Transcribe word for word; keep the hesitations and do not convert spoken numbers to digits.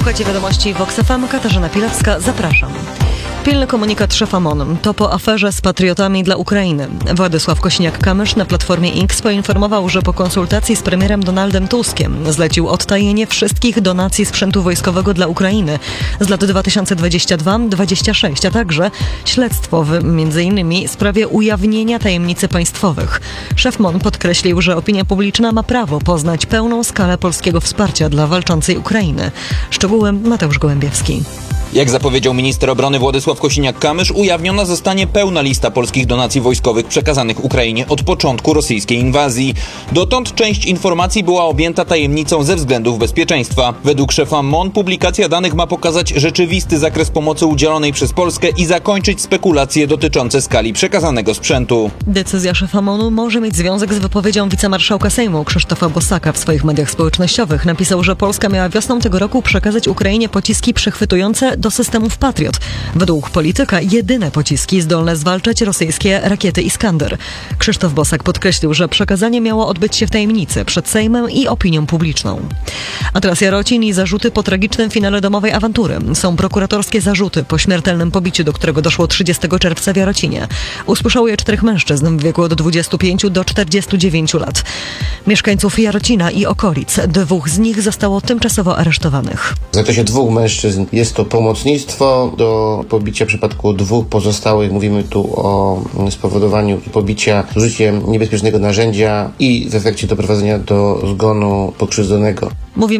Słuchajcie wiadomości Vox F M. Katarzyna Pilewska, zapraszam. Pilny komunikat szefa M O N. To po aferze z patriotami dla Ukrainy. Władysław Kosiniak-Kamysz na Platformie X poinformował, że po konsultacji z premierem Donaldem Tuskiem zlecił odtajnienie wszystkich donacji sprzętu wojskowego dla Ukrainy z lat dwa tysiące dwudziestego drugiego do dwudziestego szóstego, a także śledztwo w między innymi sprawie ujawnienia tajemnicy państwowych. Szef M O N podkreślił, że opinia publiczna ma prawo poznać pełną skalę polskiego wsparcia dla walczącej Ukrainy. Szczegóły Mateusz Gołębiewski. Jak zapowiedział minister obrony Władysław Kosiniak-Kamysz, ujawniona zostanie pełna lista polskich donacji wojskowych przekazanych Ukrainie od początku rosyjskiej inwazji. Dotąd część informacji była objęta tajemnicą ze względów bezpieczeństwa. Według szefa M O N publikacja danych ma pokazać rzeczywisty zakres pomocy udzielonej przez Polskę i zakończyć spekulacje dotyczące skali przekazanego sprzętu. Decyzja szefa M O N u może mieć związek z wypowiedzią wicemarszałka Sejmu Krzysztofa Bosaka w swoich mediach społecznościowych. Napisał, że Polska miała wiosną tego roku przekazać Ukrainie pociski przechwytujące do systemów Patriot. Według polityka jedyne pociski zdolne zwalczać rosyjskie rakiety Iskander. Krzysztof Bosak podkreślił, że przekazanie miało odbyć się w tajemnicy przed Sejmem i opinią publiczną. A teraz Jarocin i zarzuty po tragicznym finale domowej awantury. Są prokuratorskie zarzuty po śmiertelnym pobiciu, do którego doszło trzydziestego czerwca w Jarocinie. Usłyszało je czterech mężczyzn w wieku od dwudziestu pięciu do czterdziestu dziewięciu lat. Mieszkańców Jarocina i okolic. Dwóch z nich zostało tymczasowo aresztowanych. W zakresie dwóch mężczyzn jest to pomocnictwo do pobicia. W przypadku dwóch pozostałych mówimy tu o spowodowaniu pobicia z użyciem niebezpiecznego narzędzia i w efekcie doprowadzenia do zgonu pokrzywdzonego. Mówimy